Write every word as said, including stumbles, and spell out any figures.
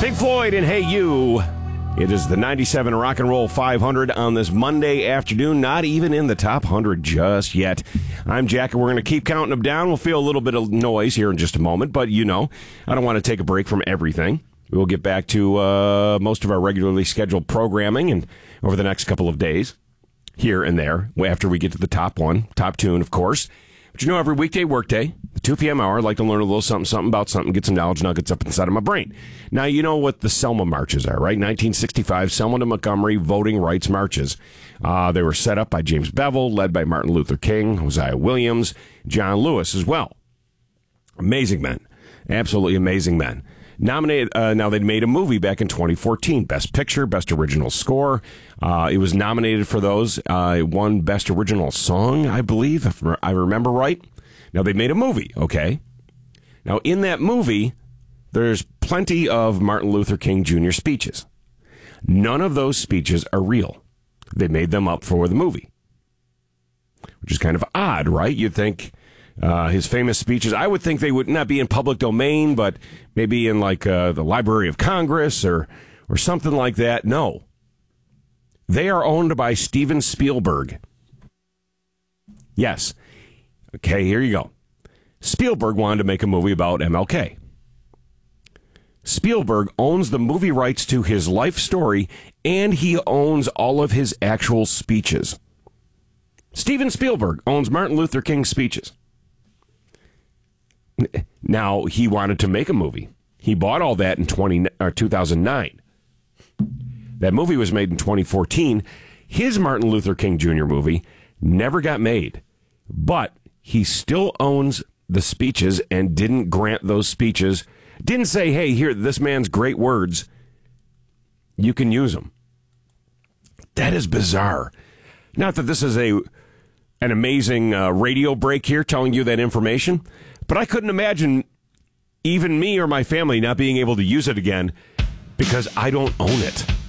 Pink Floyd and Hey You. It is the ninety-seven Rock and Roll five hundred on this Monday afternoon, not even in the top one hundred just yet. I'm Jack, and we're going to keep counting them down. We'll feel a little bit of noise here in just a moment, but you know, I don't want to take a break from everything. We'll get back to uh, most of our regularly scheduled programming and over the next couple of days, here and there, after we get to the top one, top tune, of course. But you know, every weekday workday, the two p.m. hour, I like to learn a little something, something about something, get some knowledge nuggets up inside of my brain. Now, you know what the Selma marches are, right? nineteen sixty-five, Selma to Montgomery voting rights marches. Uh, they were set up by James Bevel, led by Martin Luther King, Hosea Williams, John Lewis as well. Amazing men. Absolutely amazing men. Nominated, uh, now, they'd made a movie back in twenty fourteen. Best Picture, Best Original Score. Uh, it was nominated for those. Uh, it won Best Original Song, I believe, if I remember right. Now, they made a movie, okay? Now, in that movie, there's plenty of Martin Luther King Junior speeches. None of those speeches are real. They made them up for the movie, which is kind of odd, right? You'd think uh, his famous speeches, I would think they would not be in public domain, but maybe in like uh, the Library of Congress or, or something like that. No. They are owned by Steven Spielberg. Yes. Okay, here you go. Spielberg wanted to make a movie about M L K. Spielberg owns the movie rights to his life story, and he owns all of his actual speeches. Steven Spielberg owns Martin Luther King's speeches. Now, he wanted to make a movie. He bought all that in twenty, or two thousand nine. That movie was made in twenty fourteen. His Martin Luther King Junior movie never got made, but he still owns the speeches and didn't grant those speeches. Didn't say, hey, here, this man's great words. You can use them. That is bizarre. Not that this is a an amazing uh, radio break here telling you that information, but I couldn't imagine even me or my family not being able to use it again because I don't own it.